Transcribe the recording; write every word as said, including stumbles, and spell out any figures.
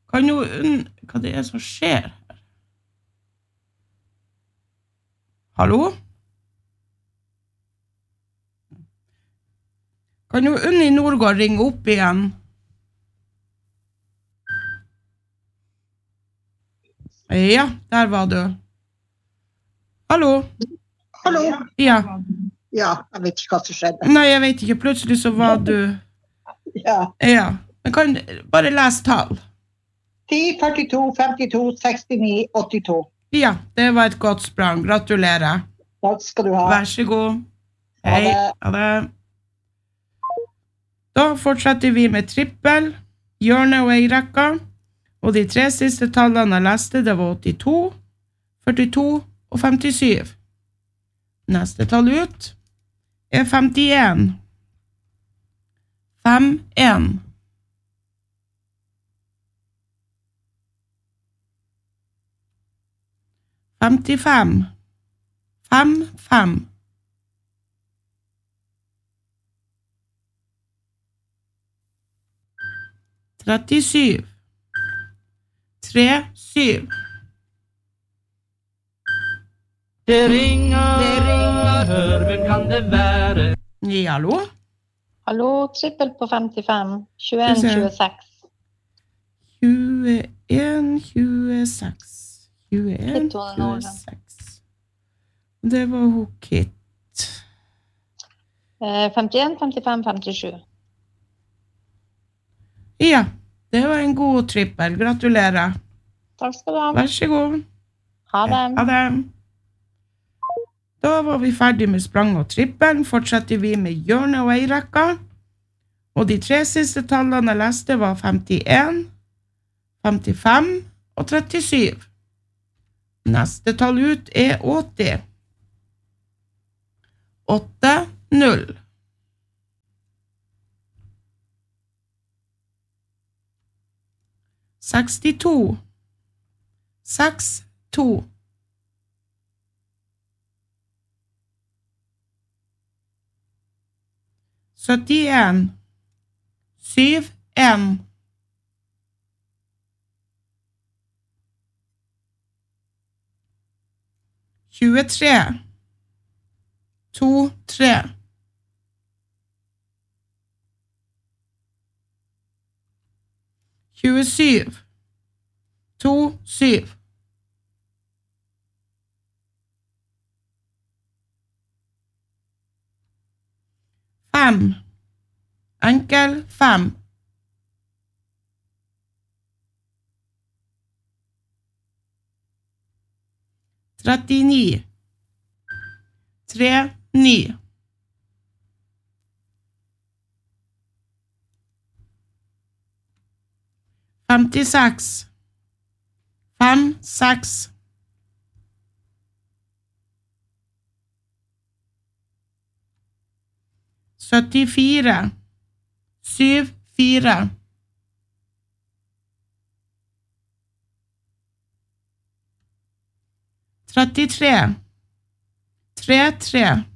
Kan jo unn... Hva det er som skjer her? Hallo? Kan jo Unni Nordgård ringe opp igjen? Ja, der var du. Hallo? Hallo? Ja. Ja, jeg vet ikke hva som skjedde. Nei, jeg vet ikke. Plutselig så var du... Ja. Ja. Men kan bare lese tall. ti, førtito, femtito, sekstini, åttito. Ja, det var et godt sprang. Gratulerer. Takk skal du ha. Vær så god. Ha Hei. det. Ha det. Da fortsetter vi med trippel, hjørne og ei rekka. Og de tre siste tallene jeg leste, det var åttito, førtito og femtisyv. Neste tall ut er femtien. Fem, en. Femtifem. Fem, fem. Trettisyv. Tre, syv. Det ringer, det ringer, hør, hvem kan det være? Ja, hallo? Hallo, trippel på femtifem, tjueen, tjueseks. tjueen, tjueseks. tjueen, Litt over tjueseks. Det var hun Kit. Eh, femtien, femtifem, femtisju. Ja, det var en god trippel. Gratulerer. Takk skal du ha. Vær så god. Ha det. Ha det. Da var vi ferdig med sprang og trippel. Fortsetter vi med hjørne og ei rekka. Og de tre siste tallene jeg leste var femtien, femtifem og trettisyv. Neste tall ut er åtti. åtte, null. sekstito. seks, to. syttien. syv, en. tjuetre. to, tre. tjuesyv. to, syv. Fem. Enkel, fem. trettini. tre, ni. femtiseks. fem, seks. syttifire. syv, fire. trettitre. tre, tre.